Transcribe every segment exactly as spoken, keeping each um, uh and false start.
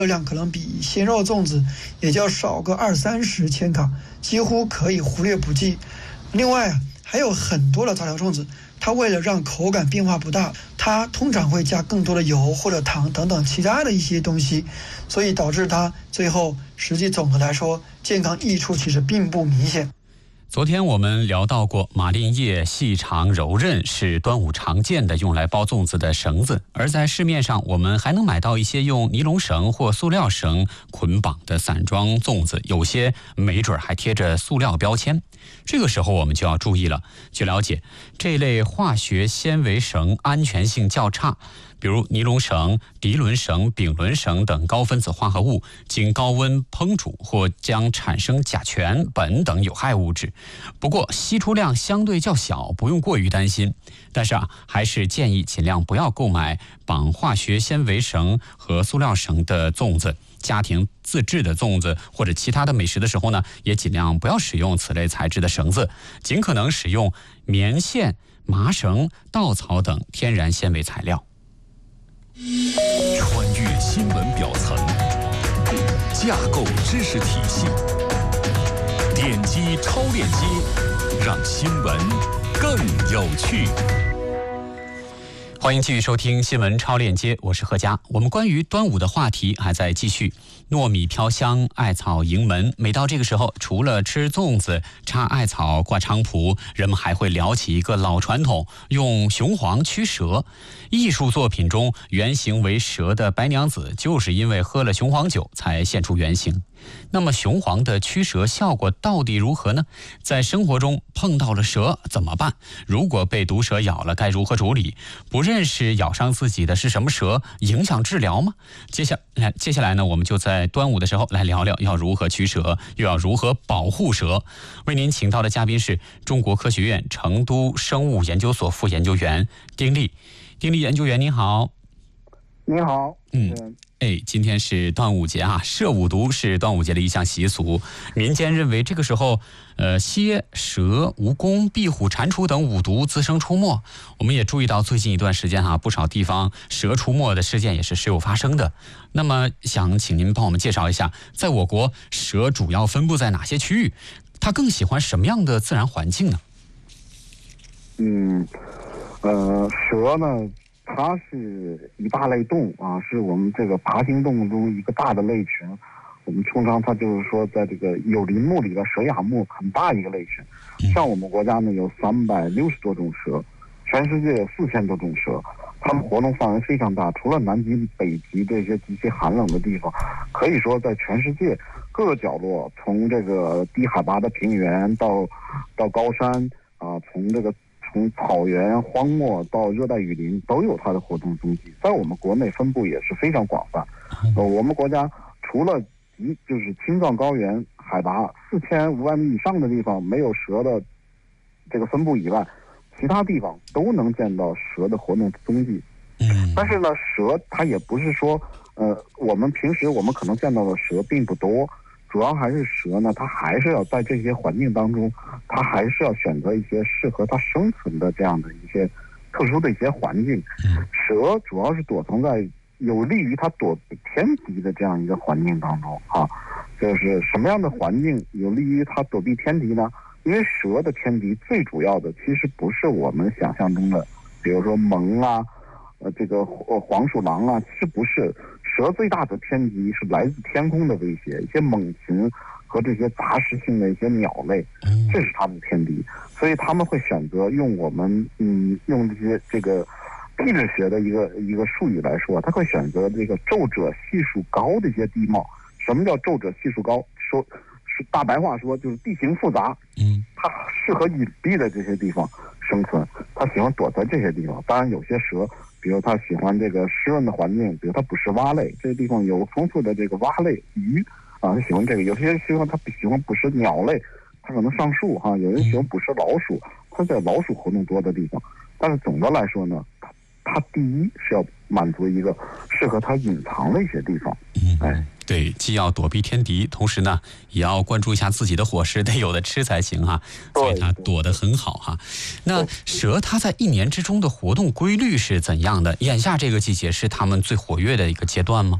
热量可能比鲜肉粽子也就少个二三十千卡，几乎可以忽略不计。另外啊，还有很多的杂粮粽子，它为了让口感变化不大，它通常会加更多的油或者糖等等其他的一些东西，所以导致它最后实际总的来说健康益处其实并不明显。 昨天我们聊到过，马铃叶细长柔韧是端午常见的用来包粽子的绳子，而在市面上我们还能买到一些用尼龙绳或塑料绳捆绑的散装粽子，有些没准还贴着塑料标签。这个时候我们就要注意了。据了解，这类化学纤维绳安全性较差，比如尼龙绳、涤纶绳、丙纶绳等高分子化合物经高温烹煮或将产生甲醛、苯等有害物质。不过析出量相对较小，不用过于担心。但是啊，还是建议尽量不要购买绑化学纤维绳和塑料绳的粽子。家庭自制的粽子或者其他的美食的时候呢，也尽量不要使用此类材质的绳子，尽可能使用棉线、麻绳、稻草等天然纤维材料。 穿越新闻表层，架构知识体系，点击超链接，让新闻更有趣。 欢迎继续收听新闻超链接，我是贺佳。我们关于端午的话题还在继续。糯米飘香，艾草迎门。每到这个时候，除了吃粽子、插艾草、挂菖蒲，人们还会聊起一个老传统，用雄黄驱蛇。艺术作品中原型为蛇的白娘子，就是因为喝了雄黄酒才现出原形。那么雄黄的驱蛇效果到底如何呢？在生活中碰到了蛇怎么办？如果被毒蛇咬了，该如何处理？不认识咬伤自己的是什么蛇，影响治疗吗？接下来接下来呢，我们就在端午的时候来聊聊要如何驱蛇，又要如何保护蛇。为您请到的嘉宾是中国科学院成都生物研究所副研究员丁力。丁力研究员您好。 您好。 嗯。哎，今天是端午节啊，射五毒是端午节的一项习俗。民间认为这个时候，呃，蝎、蛇、蜈蚣、壁虎、蟾蜍等五毒滋生出没。我们也注意到最近一段时间哈、啊，不少地方蛇出没的事件也是时有发生的。那么，想请您帮我们介绍一下，在我国蛇主要分布在哪些区域？它更喜欢什么样的自然环境呢？ 嗯，呃，蛇呢？它是一大类动物啊，是我们这个爬行动物中一个大的类群。我们通常它就是说，在这个有鳞目里的蛇亚目很大一个类群。像我们国家呢有三百六十多种蛇，全世界有四千多种蛇，它们活动范围非常大。除了南极、北极这些极其寒冷的地方，可以说在全世界各个角落，从这个低海拔的平原到到高山啊，从这个。从草原、荒漠到热带雨林，都有它的活动踪迹。在我们国内分布也是非常广泛。呃，我们国家除了极就是青藏高原海拔四千五百米以上的地方没有蛇的这个分布以外，其他地方都能见到蛇的活动踪迹。但是呢，蛇它也不是说，呃，我们平时我们可能见到的蛇并不多。主要还是蛇呢，它还是要在这些环境当中，它还是要选择一些适合它生存的这样的一些特殊的一些环境。蛇主要是躲藏在有利于它躲避天敌的这样一个环境当中啊。就是什么样的环境有利于它躲避天敌呢？因为蛇的天敌最主要的其实不是我们想象中的，比如说獴啊，呃，这个呃黄鼠狼啊，其实不是。蛇最大的天敌是来自天空的威胁，一些猛禽和这些杂食性的一些鸟类，这是它们的天敌。所以他们会选择用我们嗯用这些这个地质学的一个一个术语来说，它会选择这个皱褶系数高的一些地貌。什么叫皱褶系数高？说是大白话说就是地形复杂，嗯，它适合隐蔽的这些地方生存，它喜欢躲在这些地方。当然有些蛇。比如它喜欢这个湿润的环境，比如它捕食蛙类，这个地方有丰富的这个蛙类鱼啊，它喜欢这个。有些人喜欢它喜欢捕食鸟类，它可能上树哈、啊。有人喜欢捕食老鼠，它在老鼠活动多的地方。但是总的来说呢，它它第一是要满足一个适合它隐藏的一些地方。哎， 对，既要躲避天敌，同时呢，也要关注一下自己的伙食，得有的吃才行哈。所以它躲得很好哈。那蛇它在一年之中的活动规律是怎样的？眼下这个季节是它们最活跃的一个阶段吗？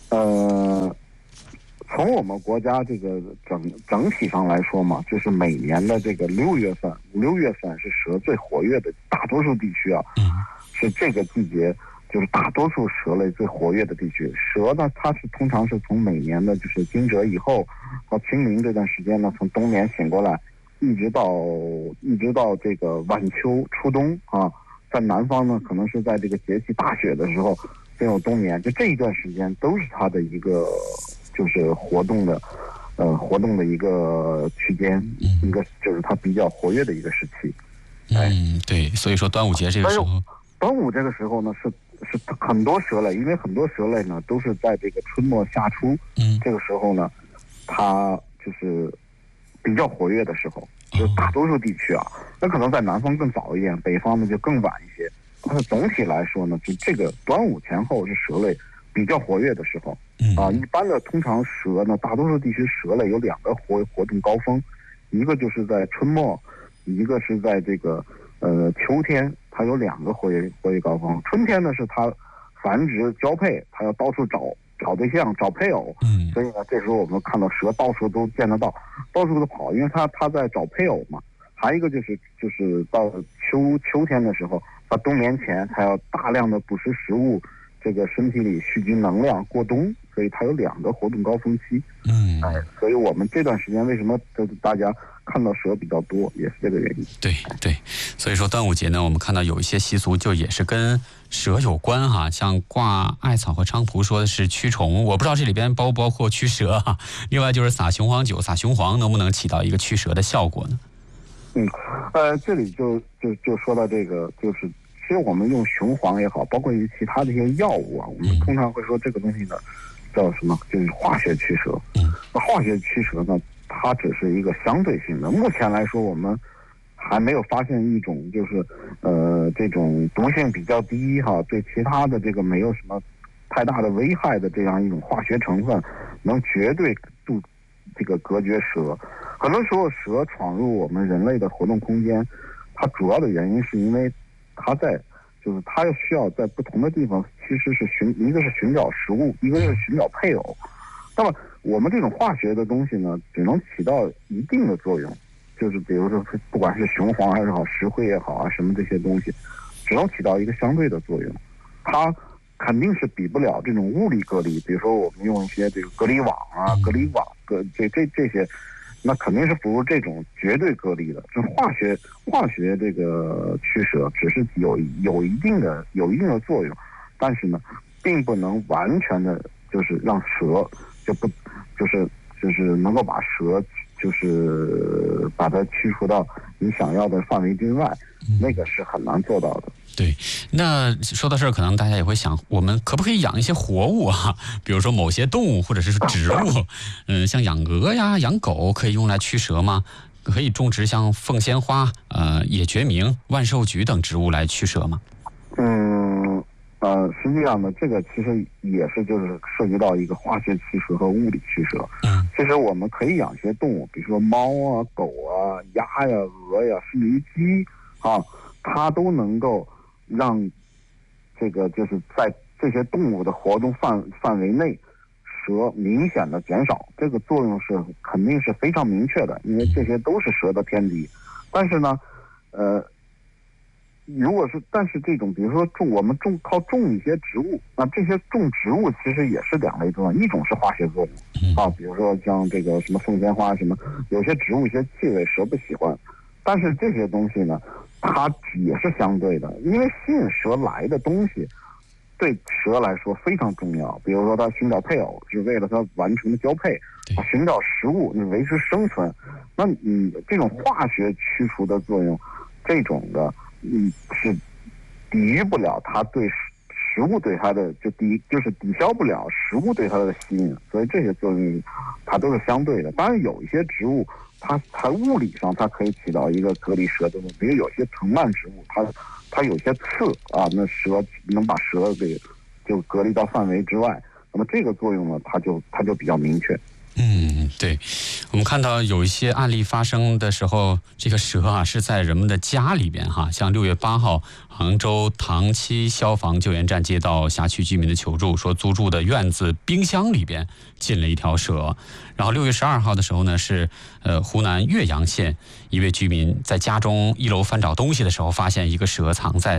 呃，从我们国家这个整整体上来说嘛，就是每年的这个六月份，五六月份是蛇最活跃的，大多数地区啊，是这个季节，就是大多数蛇类最活跃的地区。蛇呢，它是通常是从每年的就是惊蛰以后到清明这段时间呢，从冬眠醒过来，一直到一直到这个晚秋初冬啊，在南方呢，可能是在这个节气大雪的时候进入冬眠，就这一段时间都是它的一个就是活动的，呃，活动的一个区间，一个就是它比较活跃的一个时期。 嗯，对，所以说端午节这个时候， 端午这个时候呢，是是很多蛇类，因为很多蛇类呢都是在这个春末夏初，嗯，这个时候呢，它就是比较活跃的时候，就是大多数地区啊，那可能在南方更早一点，北方呢就更晚一些。但是总体来说呢，就这个端午前后是蛇类比较活跃的时候。啊，一般的通常蛇呢，大多数地区蛇类有两个活活动高峰，一个就是在春末，一个是在这个呃秋天，它有两个活跃活跃高峰。春天呢是它繁殖交配，它要到处找找对象、找配偶，嗯，所以呢这时候我们看到蛇到处都见得到，到处都跑，因为它它在找配偶嘛。还有一个就是就是到秋秋天的时候，它冬眠前它要大量的捕食食物，这个身体里蓄积能量过冬。所以它有两个活动高峰期，嗯，哎，所以我们这段时间为什么就是大家看到蛇比较多，也是这个原因。 对对，所以说端午节呢，我们看到有一些习俗就也是跟蛇有关哈，像挂艾草和菖蒲说的是驱虫，我不知道这里边包不包括驱蛇哈。另外就是撒雄黄酒、撒雄黄能不能起到一个驱蛇的效果呢？ 嗯，呃，这里就就就说到这个，就是其实我们用雄黄也好，包括其他的一些药物啊，我们通常会说这个东西呢。叫什么？就是化学驱蛇。嗯，那化学驱蛇呢，它只是一个相对性的。目前来说，我们还没有发现一种就是呃这种毒性比较低哈，对其他的这个没有什么太大的危害的这样一种化学成分，能绝对杜这个隔绝蛇。很多时候，蛇闯入我们人类的活动空间，它主要的原因是因为它在。就是它需要在不同的地方，其实是寻一个是寻找食物，一个是寻找配偶。那么我们这种化学的东西呢，只能起到一定的作用，就是比如说不管是雄黄还是好，石灰也好啊，什么这些东西，只能起到一个相对的作用。它肯定是比不了这种物理隔离，比如说我们用一些这个隔离网啊、隔离网、隔这这这些。那肯定是不如这种绝对隔离的。这化学化学这个驱蛇只是有有一定的有一定的作用，但是呢，并不能完全的，就是让蛇就不就是就是能够把蛇就是把它驱除到你想要的范围之外，那个是很难做到的。 对，那说到这儿，可能大家也会想，我们可不可以养一些活物啊？比如说某些动物或者是植物，嗯，像养鹅呀、养狗，可以用来驱蛇吗？可以种植像凤仙花、呃野决明、万寿菊等植物来驱蛇吗？ 嗯，呃，实际上呢，这个其实也是就是涉及到一个化学驱蛇和物理驱蛇。嗯，其实我们可以养一些动物，比如说猫啊、狗啊、鸭呀、鹅呀，甚至于鸡啊，它都能够让这个就是在这些动物的活动范范围内，蛇明显的减少，这个作用是肯定是非常明确的，因为这些都是蛇的天敌。但是呢，呃，如果是但是这种比如说种我们种靠种一些植物，那这些种植物其实也是两类作用，一种是化学作用啊，比如说像这个什么凤仙花什么，有些植物一些气味蛇不喜欢，但是这些东西呢，它也是相对的，因为吸引蛇来的东西对蛇来说非常重要。比如说它寻找配偶是为了它完成的交配，寻找食物你维持生存，那你这种化学驱除的作用，这种的嗯是抵御不了它对食物对它的就抵就是抵消不了食物对它的吸引，所以这些作用它都是相对的。当然有一些植物它它物理上它可以起到一个隔离蛇的作用，比如有些藤蔓植物它它有些刺啊，那蛇能把蛇给就隔离到范围之外，那么这个作用呢，它就它就比较明确。 嗯，对，我们看到有一些案例发生的时候，这个蛇啊是在人们的家里边哈，像六月八号，杭州塘七消防救援站接到辖区居民的求助，说租住的院子冰箱里边进了一条蛇。然后六月十二号的时候呢，是呃湖南岳阳县一位居民在家中一楼翻找东西的时候，发现一个蛇藏在